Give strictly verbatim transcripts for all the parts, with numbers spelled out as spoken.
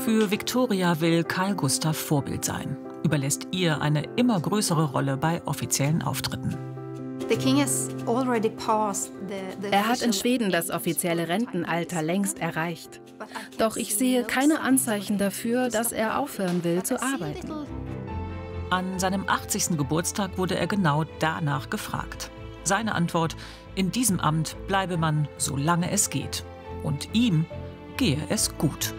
Für Victoria will Carl Gustaf Vorbild sein, überlässt ihr eine immer größere Rolle bei offiziellen Auftritten. Er hat in Schweden das offizielle Rentenalter längst erreicht. Doch ich sehe keine Anzeichen dafür, dass er aufhören will zu arbeiten. An seinem achtzigsten Geburtstag wurde er genau danach gefragt. Seine Antwort: In diesem Amt bleibe man, solange es geht. Und ihm gehe es gut.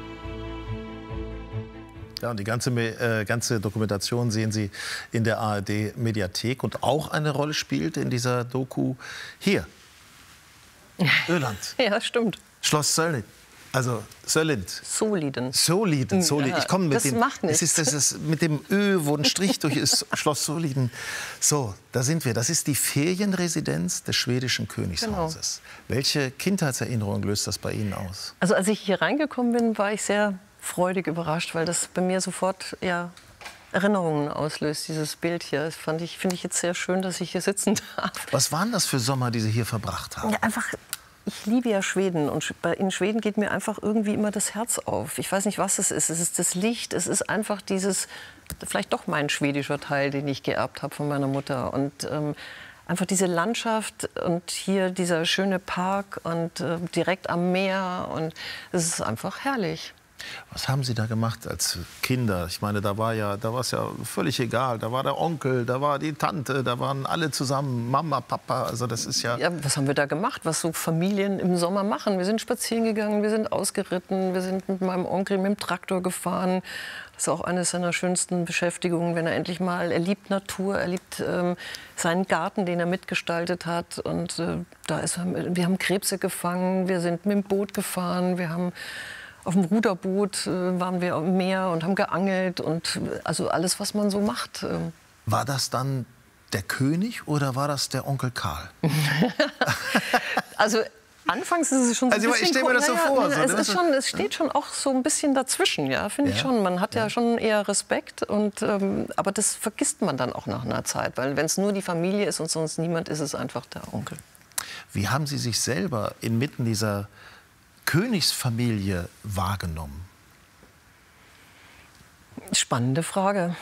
Ja, und die ganze, äh, ganze Dokumentation sehen Sie in der A R D-Mediathek. Und auch eine Rolle spielt in dieser Doku hier, Öland. Ja, stimmt. Schloss Sölln. Also Sölln. Soliden. Soliden, Soliden. Ich komme mit das dem. macht nichts. Das ist, das ist mit dem Ö, wo ein Strich durch ist. Schloss Soliden. So, da sind wir. Das ist die Ferienresidenz des schwedischen Königshauses. Genau. Welche Kindheitserinnerung löst das bei Ihnen aus? Also als ich hier reingekommen bin, war ich sehr freudig überrascht, weil das bei mir sofort ja Erinnerungen auslöst, dieses Bild hier. Das fand ich, finde ich jetzt sehr schön, dass ich hier sitzen darf. Was waren das für Sommer, die Sie hier verbracht haben? Ja, einfach. Ich liebe ja Schweden und in Schweden geht mir einfach irgendwie immer das Herz auf. Ich weiß nicht, was es ist. Es ist das Licht, es ist einfach dieses, vielleicht doch mein schwedischer Teil, den ich geerbt habe von meiner Mutter. Und ähm, einfach diese Landschaft und hier dieser schöne Park und äh, direkt am Meer. Und es ist einfach herrlich. Was haben Sie da gemacht als Kinder? Ich meine, da war ja, da war es ja völlig egal. Da war der Onkel, da war die Tante, da waren alle zusammen, Mama, Papa. Also das ist ja. Ja, was haben wir da gemacht? Was so Familien im Sommer machen? Wir sind spazieren gegangen, wir sind ausgeritten, wir sind mit meinem Onkel mit dem Traktor gefahren. Das ist auch eine seiner schönsten Beschäftigungen, wenn er endlich mal, er liebt Natur, er liebt ähm, seinen Garten, den er mitgestaltet hat. Und äh, da ist er, wir haben Krebse gefangen, wir sind mit dem Boot gefahren, wir haben auf dem Ruderboot äh, waren wir am Meer und haben geangelt und also alles, was man so macht. Äh. War das dann der König oder war das der Onkel Karl? Also anfangs ist es schon so also, ein bisschen... Ich stelle mir das so ja, vor. Ja, so, es, ne? ist schon, es steht schon auch so ein bisschen dazwischen, ja, finde ja. ich schon. Man hat ja, ja schon eher Respekt, und, ähm, aber das vergisst man dann auch nach einer Zeit. Weil wenn es nur die Familie ist und sonst niemand, ist es einfach der Onkel. Wie haben Sie sich selber inmitten dieser Königsfamilie wahrgenommen? Spannende Frage.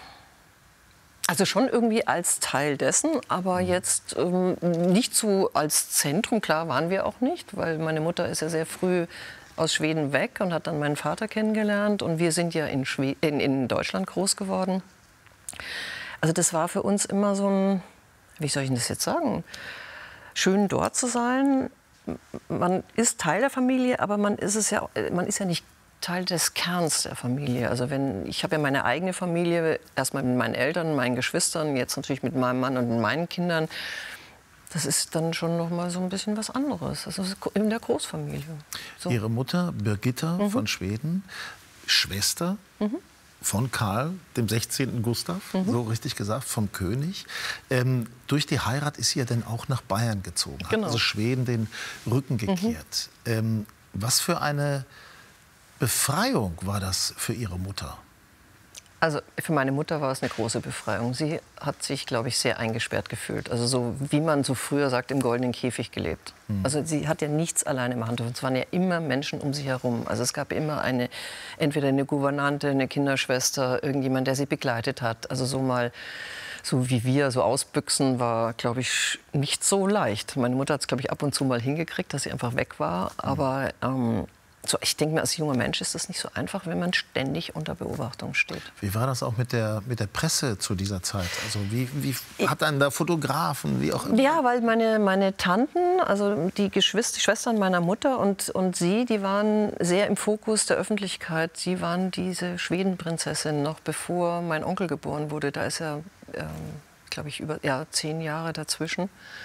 Also schon irgendwie als Teil dessen, aber jetzt ähm, nicht so als Zentrum. Klar waren wir auch nicht, weil meine Mutter ist ja sehr früh aus Schweden weg und hat dann meinen Vater kennengelernt. Und wir sind ja in, Schwe in, in Deutschland groß geworden. Also das war für uns immer so ein, wie soll ich das jetzt sagen, schön dort zu sein. Man ist Teil der Familie, aber man ist es ja, man ist ja nicht Teil des Kerns der Familie. Also wenn, ich habe ja meine eigene Familie, erstmal mit meinen Eltern, meinen Geschwistern, jetzt natürlich mit meinem Mann und meinen Kindern. Das ist dann schon noch mal so ein bisschen was anderes. Das ist in der Großfamilie. So. Ihre Mutter, Birgitta Mhm. von Schweden, Schwester Mhm. von Karl, dem sechzehnten Gustav, Mhm. so richtig gesagt, vom König. Ähm, durch die Heirat ist sie ja dann auch nach Bayern gezogen, hat Genau. also Schweden den Rücken gekehrt. Mhm. Ähm, was für eine Befreiung war das für Ihre Mutter? Also für meine Mutter war es eine große Befreiung. Sie hat sich, glaube ich, sehr eingesperrt gefühlt. Also so, wie man so früher sagt, im goldenen Käfig gelebt. Mhm. Also sie hat ja nichts alleine machen dürfen. Es waren ja immer Menschen um sie herum. Also es gab immer eine, entweder eine Gouvernante, eine Kinderschwester, irgendjemand, der sie begleitet hat. Also so mal, so wie wir, so ausbüchsen war, glaube ich, nicht so leicht. Meine Mutter hat es, glaube ich, ab und zu mal hingekriegt, dass sie einfach weg war. Aber ähm, so, ich denke mir, als junger Mensch ist das nicht so einfach, wenn man ständig unter Beobachtung steht. Wie war das auch mit der, mit der Presse zu dieser Zeit? Also wie, wie hat einen da Fotografen, wie auch immer? Ja, weil meine, meine Tanten, also die Geschwister, die Schwestern meiner Mutter und, und sie, die waren sehr im Fokus der Öffentlichkeit. Sie waren diese Schwedenprinzessin, noch bevor mein Onkel geboren wurde. Da ist ja, ähm, glaube ich, über ja, zehn Jahre dazwischen.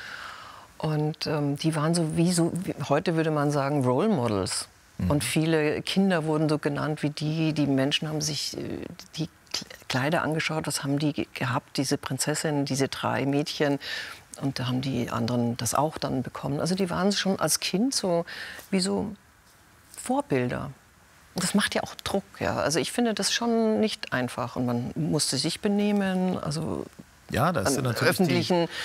Und ähm, die waren so wie, so, wie, heute würde man sagen, Role Models. Und viele Kinder wurden so genannt wie die. Die Menschen haben sich die Kleider angeschaut. Was haben die gehabt, diese Prinzessinnen, diese drei Mädchen? Und da haben die anderen das auch dann bekommen. Also die waren schon als Kind so wie so Vorbilder. Und das macht ja auch Druck. Ja. Also ich finde das schon nicht einfach. Und man musste sich benehmen. Also ja, das ist an natürlich öffentlichen die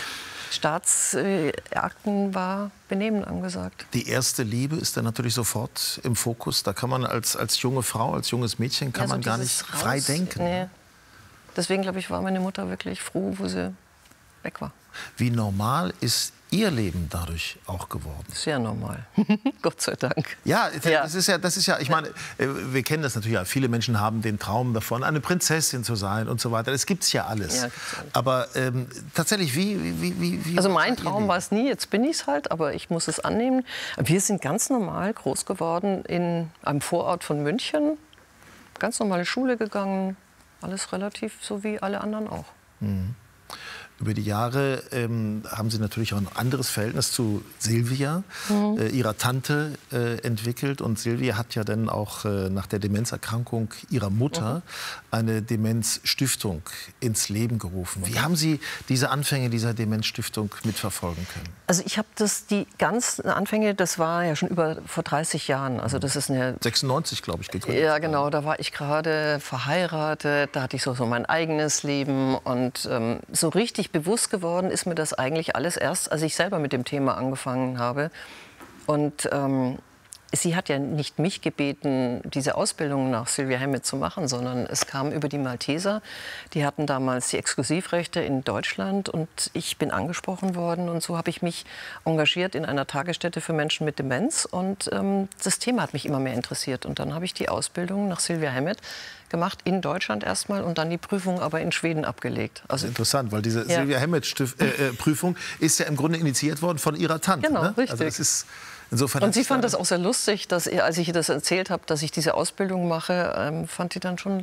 Staatsakten war Benehmen angesagt. Die erste Liebe ist dann natürlich sofort im Fokus. Da kann man als, als junge Frau, als junges Mädchen, kann ja, so man gar nicht raus, frei denken. Nee. Deswegen, glaube ich, war meine Mutter wirklich froh, wo sie weg war. Wie normal ist Ihr Leben dadurch auch geworden? Sehr normal. Gott sei Dank. Ja, Ja. das ist ja, das ist ja, ich meine, äh, wir kennen das natürlich, ja. Viele Menschen haben den Traum davon, eine Prinzessin zu sein und so weiter. Das gibt's ja alles. Ja, gibt's alles. Aber ähm, tatsächlich, wie, wie, wie, wie Also mein war Ihr Traum Leben? war es nie, jetzt bin ich es halt, aber ich muss es annehmen. Wir sind ganz normal groß geworden in einem Vorort von München. Ganz normale Schule gegangen, alles relativ so wie alle anderen auch. Mhm. Über die Jahre ähm, haben Sie natürlich auch ein anderes Verhältnis zu Silvia, mhm. äh, ihrer Tante, äh, entwickelt. Und Silvia hat ja dann auch äh, nach der Demenzerkrankung ihrer Mutter mhm. eine Demenzstiftung ins Leben gerufen. Wie haben Sie diese Anfänge dieser Demenzstiftung mitverfolgen können? Also ich habe das, die ganzen Anfänge, das war ja schon über vor dreißig Jahren. Also das ist eine sechsundneunzig, glaube ich, gegründet. Ja, genau. Da war ich gerade verheiratet. Da hatte ich so, so mein eigenes Leben. Und ähm, so richtig bewusst geworden ist mir das eigentlich alles erst, als ich selber mit dem Thema angefangen habe. Und ähm, sie hat ja nicht mich gebeten, diese Ausbildung nach Sylvia Hammett zu machen, sondern es kam über die Malteser. Die hatten damals die Exklusivrechte in Deutschland und ich bin angesprochen worden. Und so habe ich mich engagiert in einer Tagesstätte für Menschen mit Demenz. Und ähm, das Thema hat mich immer mehr interessiert. Und dann habe ich die Ausbildung nach Sylvia Hammett gemacht, in Deutschland erstmal und dann die Prüfung aber in Schweden abgelegt. Also interessant, weil diese ja. Sylvia Hammett-Prüfung äh, ist ja im Grunde initiiert worden von ihrer Tante. Genau, ne? richtig. Also das ist insofern und sie fand das auch sehr lustig, dass ihr, als ich ihr das erzählt habe, dass ich diese Ausbildung mache, ähm, fand sie dann schon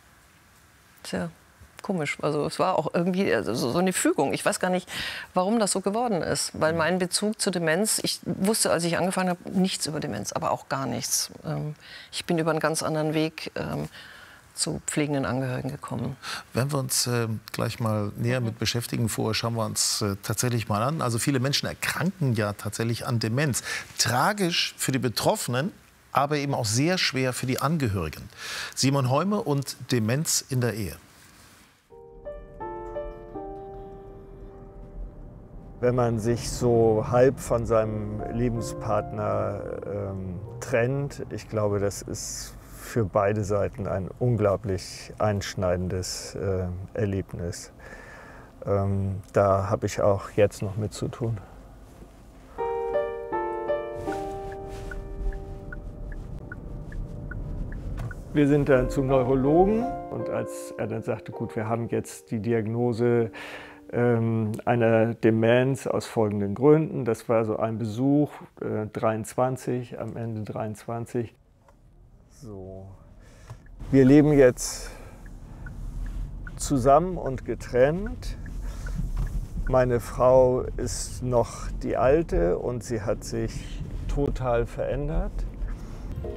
sehr komisch. Also es war auch irgendwie also so eine Fügung. Ich weiß gar nicht, warum das so geworden ist. Weil mein Bezug zur Demenz, ich wusste, als ich angefangen habe, nichts über Demenz, aber auch gar nichts. Ähm, ich bin über einen ganz anderen Weg ähm, zu pflegenden Angehörigen gekommen. Wenn wir uns äh, gleich mal näher mit beschäftigen, vorher schauen wir uns äh, tatsächlich mal an. Also viele Menschen erkranken ja tatsächlich an Demenz. Tragisch für die Betroffenen, aber eben auch sehr schwer für die Angehörigen. Simon Heume und Demenz in der Ehe. Wenn man sich so halb von seinem Lebenspartner ähm, trennt, ich glaube, das ist für beide Seiten ein unglaublich einschneidendes äh, Erlebnis. Ähm, da habe ich auch jetzt noch mit zu tun. Wir sind dann zum Neurologen und als er dann sagte, gut, wir haben jetzt die Diagnose ähm, einer Demenz aus folgenden Gründen. Das war so ein Besuch, äh, dreiundzwanzig, am Ende dreiundzwanzig. So. Wir leben jetzt zusammen und getrennt. Meine Frau ist noch die alte und sie hat sich total verändert.